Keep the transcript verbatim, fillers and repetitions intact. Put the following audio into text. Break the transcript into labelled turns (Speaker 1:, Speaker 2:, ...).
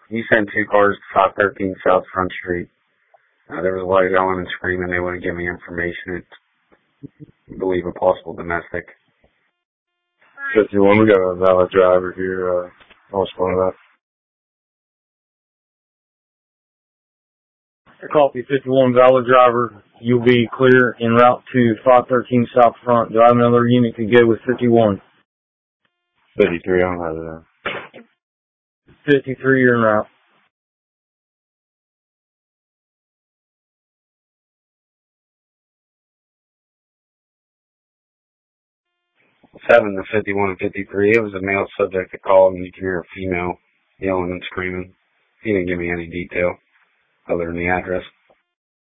Speaker 1: He sent two cars to five thirteen South Front Street. Uh, there was a lot of yelling and screaming. They wouldn't give me information. It's, I believe, a possible domestic.
Speaker 2: fifty-one, we got a valid driver here. Uh, I'll respond to that. Copy, fifty-one, valid driver. You'll be clear en route to five thirteen South Front. Do I have another unit to go with fifty-one? fifty-three, I don't have it there. fifty-three, you're en route.
Speaker 1: seven to fifty-one and fifty-three. It was a male subject that called, and you can hear a female yelling and screaming. He didn't give me any detail other than the address.